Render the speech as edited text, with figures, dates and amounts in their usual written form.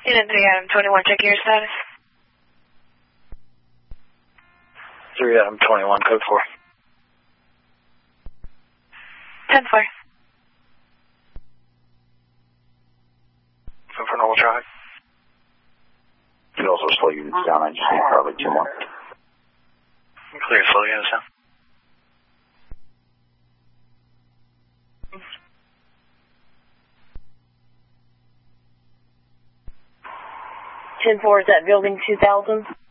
Unit 3 Adam 21, checking your status. 3 Adam 21, code 4. 10-4. For normal traffic. You can also slow units down. I just need probably 2 more. Clear slow units down. Ten-4 is at building 2000.